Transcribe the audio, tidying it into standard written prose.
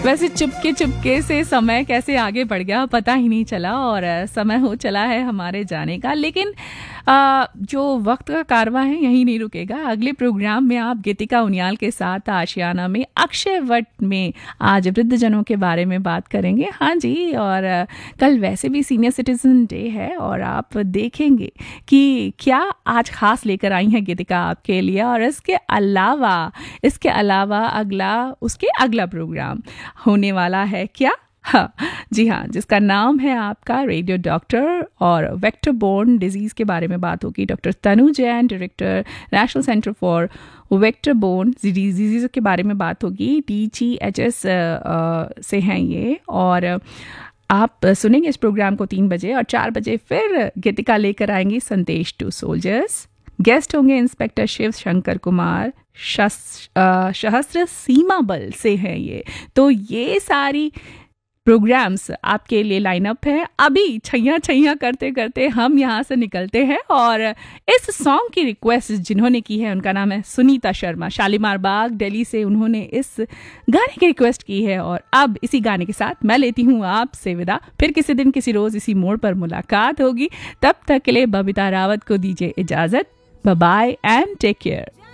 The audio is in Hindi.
वैसे चुपके चुपके से समय कैसे आगे बढ़ गया पता ही नहीं चला और समय हो चला है हमारे जाने का। लेकिन जो वक्त का कारवां है यही नहीं रुकेगा। अगले प्रोग्राम में आप गीतिका उनियाल के साथ आशियाना में अक्षय वट में आज वृद्धजनों के बारे में बात करेंगे। हाँ जी, और कल वैसे भी सीनियर सिटीजन डे है और आप देखेंगे कि क्या आज खास लेकर आई हैं गीतिका आपके लिए। और इसके अलावा अगला प्रोग्राम होने वाला है क्या? हाँ जी हाँ, जिसका नाम है आपका रेडियो डॉक्टर और वेक्टर बोर्न डिजीज़ के बारे में बात होगी। Doctor Tanu Jain, director national centre for vector borne disease के बारे में बात होगी। DGHS से हैं ये। और आप सुनेंगे इस प्रोग्राम को 3 बजे और 4 बजे फिर गीतिका लेकर आएंगी संदेश टू सोल्जर्स। गेस्ट होंगे इंस्पेक्टर शिव शंकर कुमार, सशस्त्र सीमा बल से हैं ये। तो ये सारी प्रोग्राम्स आपके लिए लाइनअप है। अभी छैया करते करते हम यहाँ से निकलते हैं और इस सॉन्ग की रिक्वेस्ट जिन्होंने की है उनका नाम है सुनीता शर्मा, शालीमार बाग दिल्ली से। उन्होंने इस गाने की रिक्वेस्ट की है और अब इसी गाने के साथ मैं लेती हूँ आपसे विदा। फिर किसी दिन किसी रोज इसी मोड़ पर मुलाकात होगी। तब तक के लिए बबीता रावत को दीजिए इजाजत। Bye bye and take care.